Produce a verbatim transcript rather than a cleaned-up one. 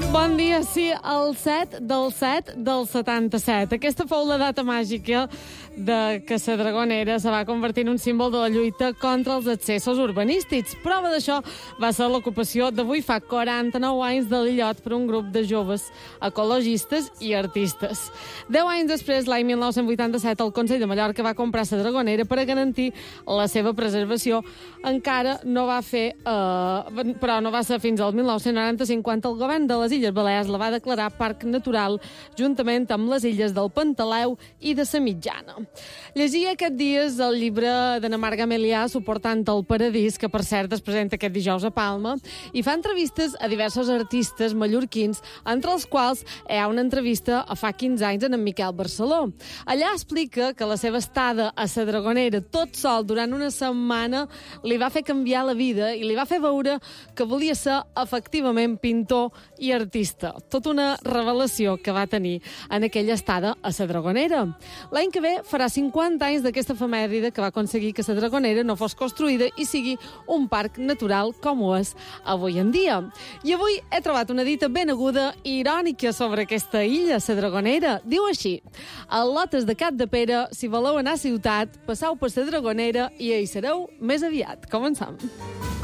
Bon dia, sí, el set del set del setanta-set. Aquesta fou la data màgica de que la Dragonera se va convertir en un símbol de la lluita contra els accessos urbanístics. Prova d'això va ser l'ocupació d'avui fa quaranta-nou anys de l'illot per un grup de joves ecologistes i artistes. Deu anys després, l'any mil nou-cents vuitanta-set, el Consell de Mallorca va comprar la Dragonera per a garantir la seva preservació. Encara no va fer, eh, però no va ser fins al mil nou-cents noranta-cinc quan el govern de les Illes Balears la va declarar parc natural juntament amb les illes del Pantaleu i de la Mitjana. Llegia aquests dies el llibre de Namar Gamelià, Suportant el Paradís, que per cert es presenta aquest dijous a Palma, i fa entrevistes a diversos artistes mallorquins, entre els quals hi ha una entrevista a fa quinze anys en en Miquel Barceló. Allà explica que la seva estada a la Dragonera tot sol durant una setmana li va fer canviar la vida i li va fer veure que volia ser efectivament pintor i artista. Tota una revelació que va tenir en aquella estada a la Dragonera. L'any que ve farà cinquanta anys d'aquesta efemèride que va aconseguir que la Dragonera no fos construïda i sigui un parc natural com ho és avui en dia. I avui he trobat una dita ben aguda i irònica sobre aquesta illa, la Dragonera. Diu així: al Lotes de Cap de Pere, si voleu anar a ciutat, passeu per la Dragonera i hi sereu més aviat. Començam.